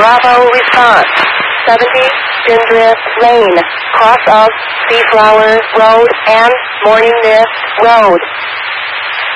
Bravo response. 70 Spindrift Lane, cross of Seaflower Road and Morning Mist Road.